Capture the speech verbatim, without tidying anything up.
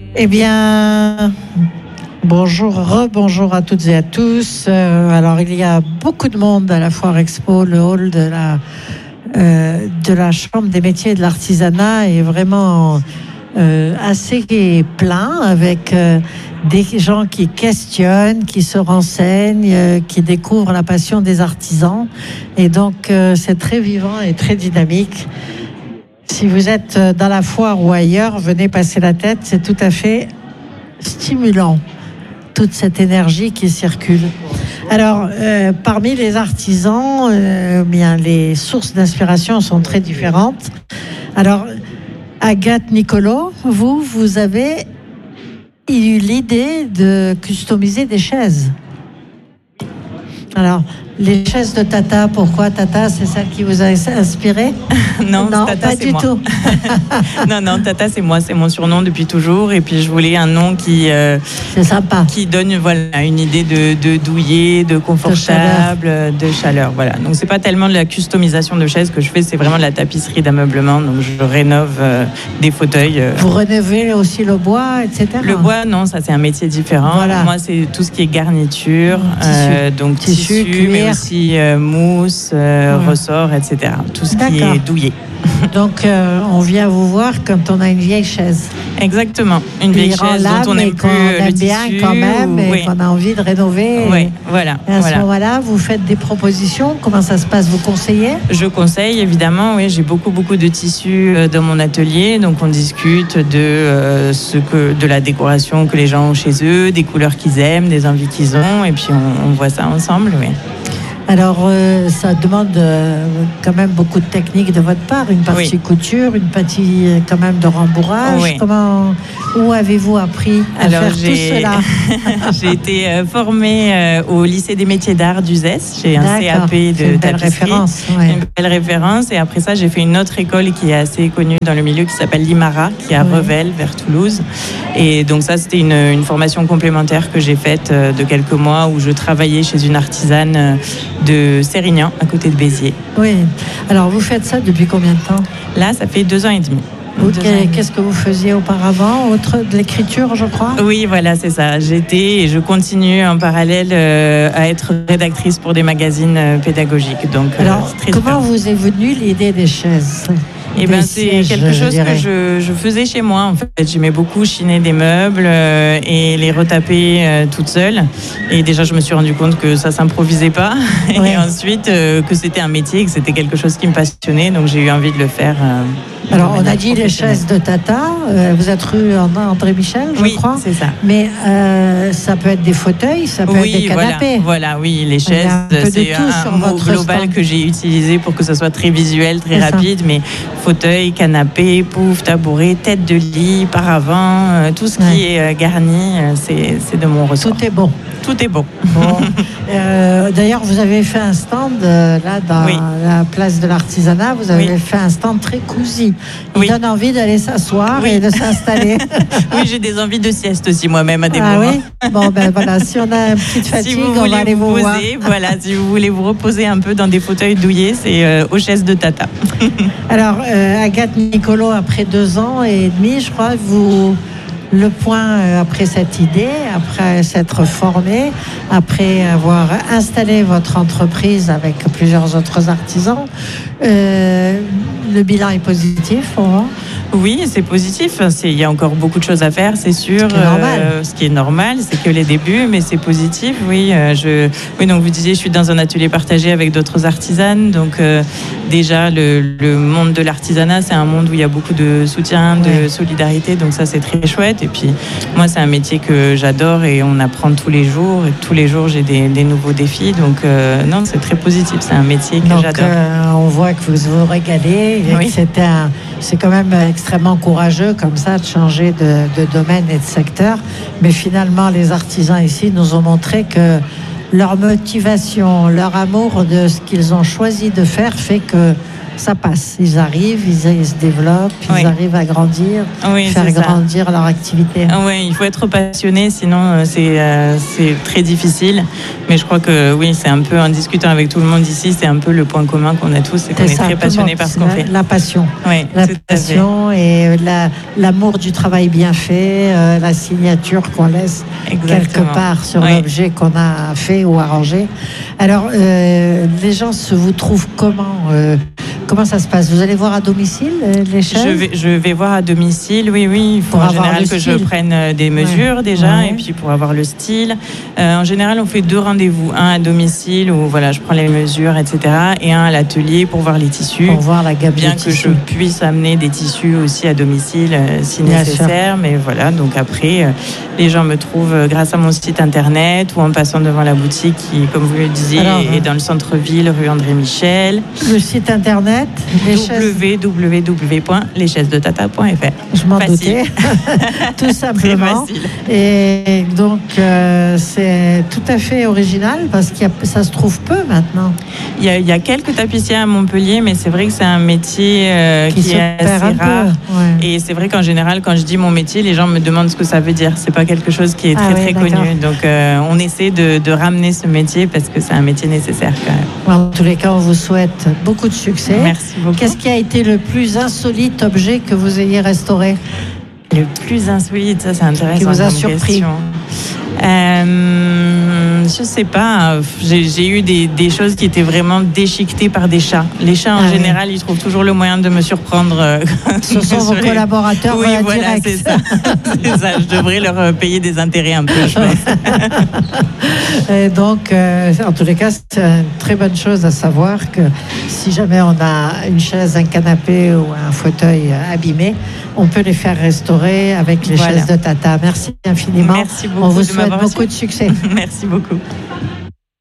Eh bien, bonjour, rebonjour à toutes et à tous. Euh, alors, il y a beaucoup de monde à la Foire Expo. Le hall de la, euh, de la Chambre des métiers et de l'artisanat est vraiment euh, assez plein, avec euh, des gens qui questionnent, qui se renseignent, euh, qui découvrent la passion des artisans. Et donc, euh, c'est très vivant et très dynamique. Si vous êtes dans la foire ou ailleurs, venez passer la tête, c'est tout à fait stimulant, toute cette énergie qui circule. Alors, euh, parmi les artisans, euh, bien, les sources d'inspiration sont très différentes. Alors, Agathe Nicolo, vous, vous avez eu l'idée de customiser des chaises. Alors, les chaises de Tata, pourquoi Tata, c'est celle qui vous a inspiré? Non, non, Tata, pas c'est du moi. tout. non, non, Tata, c'est moi, c'est mon surnom depuis toujours. Et puis, je voulais un nom qui, euh, c'est sympa, qui donne voilà, une idée de, de douillet, de confortable, de chaleur. de chaleur. Voilà. Donc, c'est pas tellement de la customisation de chaises que je fais, c'est vraiment de la tapisserie d'ameublement. Donc, je rénove euh, des fauteuils. Euh. Vous rénovez aussi le bois, et cetera. Le bois, non, ça, c'est un métier différent. Voilà. Moi, c'est tout ce qui est garniture, tissu, euh, donc tissu, tissu, mais aussi euh, mousse, euh, ouais. ressort, et cetera. Tout ce D'accord. qui est douillet. Donc, euh, on vient vous voir quand on a une vieille chaise. Exactement. Une vieille chaise dont on n'aime plus on le aime bien tissu. Quand même, ou... et oui. qu'on a envie de rénover. Oui, et... voilà. Et à voilà. ce moment-là, vous faites des propositions. Comment ça se passe? Vous conseillez? Je conseille, évidemment. Oui, j'ai beaucoup, beaucoup de tissus dans mon atelier. Donc, on discute de, euh, ce que, de la décoration que les gens ont chez eux, des couleurs qu'ils aiment, des envies qu'ils ont. Et puis, on, on voit ça ensemble, oui. Alors, euh, ça demande euh, quand même beaucoup de technique de votre part, une partie oui. couture, une partie euh, quand même de rembourrage. Oui. Comment, où avez-vous appris à Alors, faire tout cela? J'ai été euh, formée euh, au lycée des métiers d'art d'Uzès. J'ai un D'accord. C A P de C'est une belle tapisserie. référence. Ouais. Une belle référence. Et après ça, j'ai fait une autre école qui est assez connue dans le milieu, qui s'appelle l'I M A R A, qui est à oui. Revel, vers Toulouse. Et donc ça, c'était une, une formation complémentaire que j'ai faite euh, de quelques mois, où je travaillais chez une artisane euh, de Sérignan, à côté de Béziers. Oui. Alors, vous faites ça depuis combien de temps? Là, ça fait deux ans et demi. Qu'est-ce que vous faisiez auparavant? Autre de l'écriture, je crois? Oui, voilà, c'est ça. J'étais et je continue en parallèle euh, à être rédactrice pour des magazines euh, pédagogiques. Donc, Alors, euh, très comment différent. vous est venue l'idée des chaises? Eh ben, c'est quelque chose je que je, je faisais chez moi, en fait. J'aimais beaucoup chiner des meubles euh, et les retaper euh, toute seule. Et déjà, je me suis rendu compte que ça s'improvisait pas. Ouais. Et ensuite, euh, que c'était un métier, que c'était quelque chose qui me passionnait. Donc, j'ai eu envie de le faire. Euh, Alors, on a dit les chaises de Tata. Euh, vous êtes rue André Michel, je oui, crois. Oui, c'est ça. Mais euh, ça peut être des fauteuils, ça peut oui, être des canapés. Voilà, voilà, oui, les chaises, un c'est un, un mot global stand. Que j'ai utilisé pour que ça soit très visuel, très c'est rapide. Ça. Mais fauteuil, canapé, pouf, tabouret, tête de lit, paravent, euh, tout ce qui ouais. est euh, garni, euh, c'est, c'est de mon ressort. Tout est bon. Tout est bon. bon. euh, d'ailleurs, vous avez fait un stand euh, là dans oui. la place de l'artisanat. Vous avez oui. fait un stand très cosy. Il oui. donne envie d'aller s'asseoir oui. et de s'installer. Oui, j'ai des envies de sieste aussi moi-même à des ah, moments. Oui. Bon ben voilà, si on a une petite fatigue, si vous on va aller vous, vous voir. Poser, voilà, si vous voulez vous reposer un peu dans des fauteuils douillés, c'est euh, aux chaises de Tata. Alors, euh, Agathe Nicolo, après deux ans et demi, je crois, vous le point euh, après cette idée, après s'être formé, après avoir installé votre entreprise avec plusieurs autres artisans, euh, le bilan est positif pour vous? Oui, c'est positif. C'est, il y a encore beaucoup de choses à faire, c'est sûr. Ce qui est normal. Euh, ce qui est normal, c'est que les débuts, mais c'est positif. Oui, euh, je, oui. Donc vous disiez, je suis dans un atelier partagé avec d'autres artisanes. Donc euh, déjà, le, le monde de l'artisanat, c'est un monde où il y a beaucoup de soutien, de ouais. solidarité. Donc ça, c'est très chouette. Et puis moi, c'est un métier que j'adore et on apprend tous les jours. Et tous les jours, j'ai des, des nouveaux défis. Donc euh, non, c'est très positif. C'est un métier que donc, j'adore. Euh, on voit que vous vous régalez. Et oui. que c'était un, c'est quand même extrêmement courageux comme ça de changer de, de domaine et de secteur, mais finalement les artisans ici nous ont montré que leur motivation, leur amour de ce qu'ils ont choisi de faire fait que ça passe. Ils arrivent, ils, ils se développent, ils Oui. arrivent à grandir, Oui, faire c'est ça. grandir leur activité. Ah ouais, il faut être passionné, sinon euh, c'est euh, c'est très difficile. Mais je crois que oui, c'est un peu en discutant avec tout le monde ici, c'est un peu le point commun qu'on a tous, c'est qu'on est, ça, très tout le passionné monde, par ce c'est qu'on la, fait. la passion. Oui, La tout à fait. passion et la- l'amour du travail bien fait, euh, la signature qu'on laisse Exactement. quelque part sur Oui. l'objet qu'on a fait ou arrangé. Alors, euh, les gens se vous trouvent comment euh, Comment ça se passe? Vous allez voir à domicile euh, les chaises? Je vais, je vais voir à domicile, oui, oui. Il faut Pour en avoir général le que je style. prenne euh, des mesures Ouais. déjà, Ouais. et puis pour avoir le style. Euh, en général, on fait deux rendez-vous, un à domicile où voilà, je prends les mesures, et cetera, et un à l'atelier pour voir les tissus. Pour voir la gamme Bien de que tissus. je puisse amener des tissus aussi à domicile euh, si Bien nécessaire, mais voilà. Donc après, euh, les gens me trouvent euh, grâce à mon site internet ou en passant devant la boutique qui, comme vous le disiez, Alors, est dans le centre-ville, rue André Michel. Le site internet, les chaises, w w w point les chaises de tata point f r. je m'en Facile. doutais, tout Très simplement. facile. Et donc, euh, c'est tout à fait original parce que ça se trouve peu maintenant. Il y, a, il y a quelques tapissiers à Montpellier, mais c'est vrai que c'est un métier euh, qui, Qui se est perd assez un peu, rare. ouais. Et c'est vrai qu'en général, quand je dis mon métier, les gens me demandent ce que ça veut dire. C'est pas quelque chose qui est Ah très ouais, très d'accord. connu. Donc euh, on essaie de, de ramener ce métier parce que c'est un métier nécessaire quand même. En tous les cas, on vous souhaite beaucoup de succès. Merci beaucoup. Qu'est-ce qui a été le plus insolite objet que vous ayez restauré? Le plus insolite, ça c'est intéressant. Qui vous a comme surpris? question. euh, Je sais pas. J'ai j'ai eu des, des choses qui étaient vraiment déchiquetées par des chats. Les chats en Ah oui. général, ils trouvent toujours le moyen de me surprendre. euh, Ce sont vos sur les- collaborateurs Oui, euh, voilà, directs. c'est ça. C'est ça. Je devrais leur euh, payer des intérêts un peu, je pense. Et donc, euh, en tous les cas, c'est une très bonne chose à savoir que si jamais on a une chaise, un canapé ou un fauteuil euh, abîmé, on peut les faire restaurer avec les Voilà. chaises de Tata. Merci infiniment. Merci beaucoup On vous de souhaite m'avoir beaucoup reçu. de succès. Merci beaucoup.